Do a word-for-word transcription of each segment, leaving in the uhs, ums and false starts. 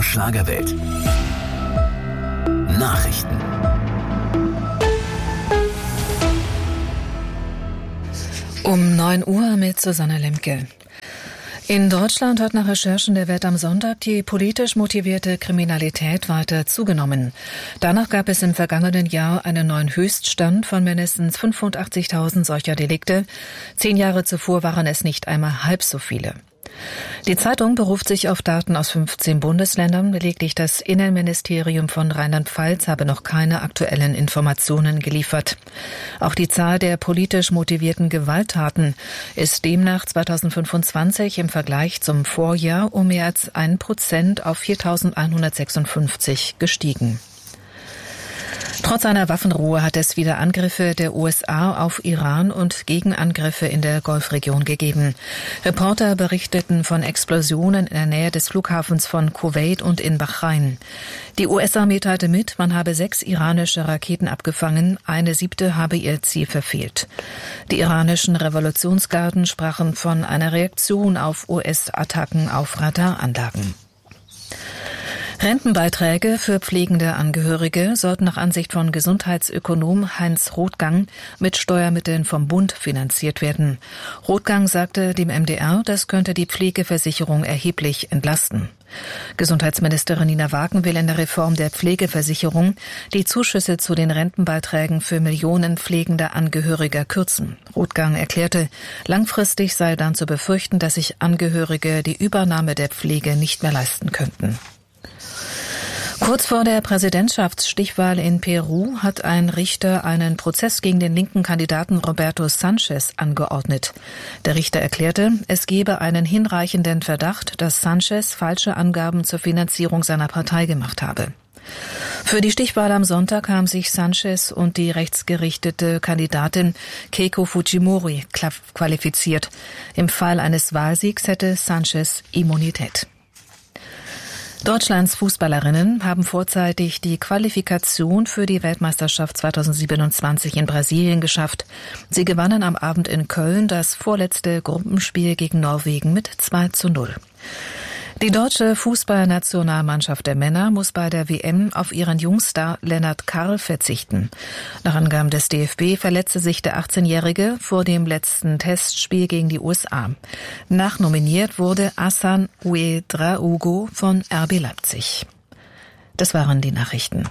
der Schlagerwelt. Nachrichten. Um neun Uhr mit Susanne Lemke. In Deutschland hat nach Recherchen der Welt am Sonntag die politisch motivierte Kriminalität weiter zugenommen. Danach gab es im vergangenen Jahr einen neuen Höchststand von mindestens fünfundachtzigtausend solcher Delikte. Zehn Jahre zuvor waren es nicht einmal halb so viele. Die Zeitung beruft sich auf Daten aus fünfzehn Bundesländern. Lediglich das Innenministerium von Rheinland-Pfalz habe noch keine aktuellen Informationen geliefert. Auch die Zahl der politisch motivierten Gewalttaten ist demnach zweitausendfünfundzwanzig im Vergleich zum Vorjahr um mehr als ein Prozent auf viertausendeinhundertsechsundfünfzig gestiegen. Trotz einer Waffenruhe hat es wieder Angriffe der U S A auf Iran und Gegenangriffe in der Golfregion gegeben. Reporter berichteten von Explosionen in der Nähe des Flughafens von Kuwait und in Bahrain. Die U S-Armee teilte mit, man habe sechs iranische Raketen abgefangen, eine siebte habe ihr Ziel verfehlt. Die iranischen Revolutionsgarden sprachen von einer Reaktion auf U S-Attacken auf Radaranlagen. Rentenbeiträge für pflegende Angehörige sollten nach Ansicht von Gesundheitsökonom Heinz Rothgang mit Steuermitteln vom Bund finanziert werden. Rothgang sagte dem M D R, das könnte die Pflegeversicherung erheblich entlasten. Gesundheitsministerin Nina Wagen will in der Reform der Pflegeversicherung die Zuschüsse zu den Rentenbeiträgen für Millionen pflegender Angehöriger kürzen. Rothgang erklärte, langfristig sei dann zu befürchten, dass sich Angehörige die Übernahme der Pflege nicht mehr leisten könnten. Kurz vor der Präsidentschaftsstichwahl in Peru hat ein Richter einen Prozess gegen den linken Kandidaten Roberto Sanchez angeordnet. Der Richter erklärte, es gebe einen hinreichenden Verdacht, dass Sanchez falsche Angaben zur Finanzierung seiner Partei gemacht habe. Für die Stichwahl am Sonntag haben sich Sanchez und die rechtsgerichtete Kandidatin Keiko Fujimori qualifiziert. Im Fall eines Wahlsiegs hätte Sanchez Immunität. Deutschlands Fußballerinnen haben vorzeitig die Qualifikation für die Weltmeisterschaft zweitausendsiebenundzwanzig in Brasilien geschafft. Sie gewannen am Abend in Köln das vorletzte Gruppenspiel gegen Norwegen mit zwei zu null. Die deutsche Fußballnationalmannschaft der Männer muss bei der W M auf ihren Jungstar Lennart Karl verzichten. Nach Angaben des D F B verletzte sich der achtzehnjährige vor dem letzten Testspiel gegen die U S A. Nachnominiert wurde Hassan Ouedraogo von R B Leipzig. Das waren die Nachrichten.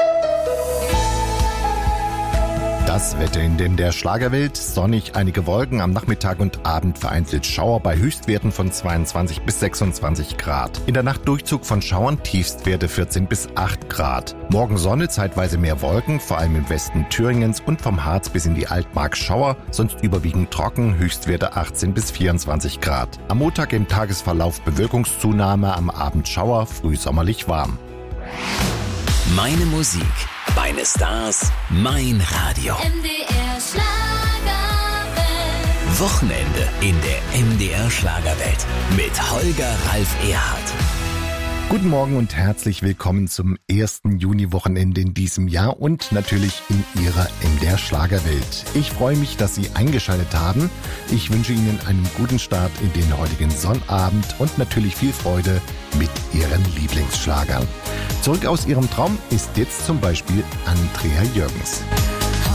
Das Wetter in den der Schlagerwelt: sonnig, einige Wolken, am Nachmittag und Abend vereinzelt Schauer bei Höchstwerten von zweiundzwanzig bis sechsundzwanzig Grad. In der Nacht Durchzug von Schauern, Tiefstwerte vierzehn bis acht Grad. Morgen Sonne, zeitweise mehr Wolken, vor allem im Westen Thüringens und vom Harz bis in die Altmark Schauer, sonst überwiegend trocken, Höchstwerte achtzehn bis vierundzwanzig Grad. Am Montag im Tagesverlauf Bewölkungszunahme, am Abend Schauer, frühsommerlich warm. Meine Musik, meine Stars, mein Radio. M D R Schlagerwelt. Wochenende in der M D R Schlagerwelt mit Holger Ralf Erhardt. Guten Morgen und herzlich willkommen zum ersten Juni-Wochenende in diesem Jahr und natürlich in Ihrer M D R Schlagerwelt. Ich freue mich, dass Sie eingeschaltet haben. Ich wünsche Ihnen einen guten Start in den heutigen Sonnabend und natürlich viel Freude mit Ihren Lieblingsschlagern. Zurück aus Ihrem Traum ist jetzt zum Beispiel Andrea Jürgens.